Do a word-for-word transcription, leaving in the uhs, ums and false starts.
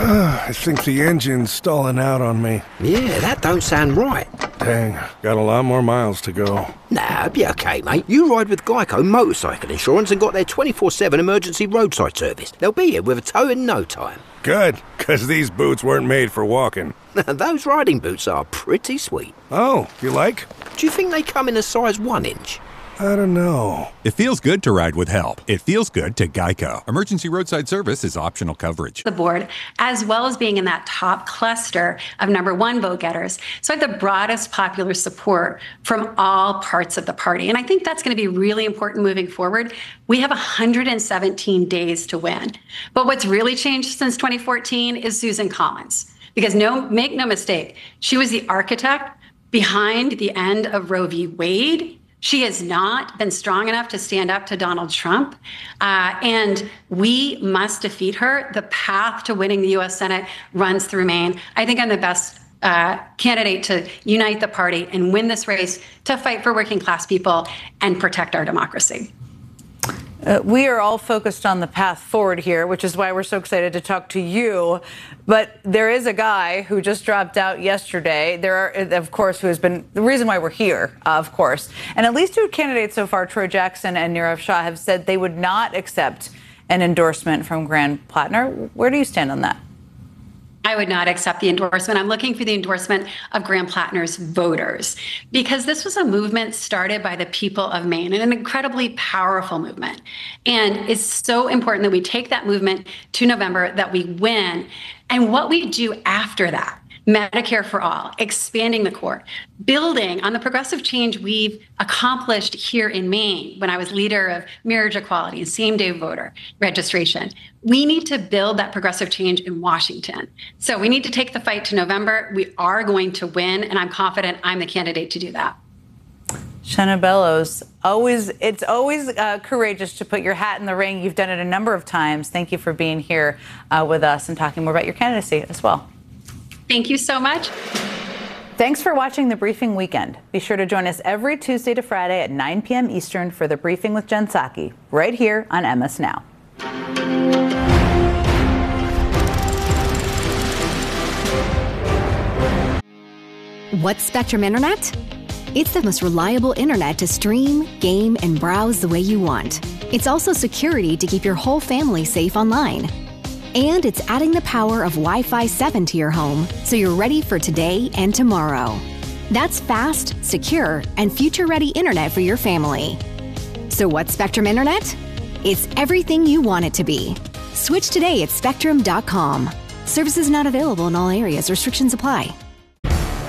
I think the engine's stalling out on me. Yeah, that don't sound right. Dang, got a lot more miles to go. Nah, it'll be okay, mate. You ride with Geico Motorcycle Insurance and got their twenty-four seven emergency roadside service. They'll be here with a tow in no time. Good, because these boots weren't made for walking. Those riding boots are pretty sweet. Oh, you like? Do you think they come in a size one inch? I don't know. It feels good to ride with help. It feels good to Geico. Emergency roadside service is optional coverage. The board, as well as being in that top cluster of number one vote getters. So I have the broadest popular support from all parts of the party. And I think that's going to be really important moving forward. We have one hundred seventeen days to win. But what's really changed since twenty fourteen is Susan Collins. Because no, make no mistake, she was the architect behind the end of Roe v. Wade. She has not been strong enough to stand up to Donald Trump, uh, and we must defeat her. The path to winning the U S Senate runs through Maine. I think I'm the best uh, candidate to unite the party and win this race to fight for working class people and protect our democracy. Uh, we are all focused on the path forward here, which is why we're so excited to talk to you. But there is a guy who just dropped out yesterday. There are, of course, who has been the reason why we're here, uh, of course. And at least two candidates so far, Troy Jackson and Nirav Shah, have said they would not accept an endorsement from Graham Plattner. Where do you stand on that? I would not accept the endorsement. I'm looking for the endorsement of Graham Plattner's voters, because this was a movement started by the people of Maine, and an incredibly powerful movement. And it's so important that we take that movement to November, that we win. And what we do after that, Medicare for all, expanding the court, building on the progressive change we've accomplished here in Maine when I was leader of marriage equality and same-day voter registration. We need to build that progressive change in Washington. So we need to take the fight to November. We are going to win, and I'm confident I'm the candidate to do that. Shenna Bellows, always, it's always uh, courageous to put your hat in the ring. You've done it a number of times. Thank you for being here uh, with us and talking more about your candidacy as well. Thank you so much. Thanks for watching The Briefing Weekend. Be sure to join us every Tuesday to Friday at nine p.m. Eastern for The Briefing with Jen Psaki, right here on M S Now. What's Spectrum Internet? It's the most reliable internet to stream, game, and browse the way you want. It's also security to keep your whole family safe online. And it's adding the power of Wi-Fi seven to your home, so you're ready for today and tomorrow. That's fast, secure, and future-ready internet for your family. So what's Spectrum Internet? It's everything you want it to be. Switch today at spectrum dot com. Services not available in all areas. Restrictions apply.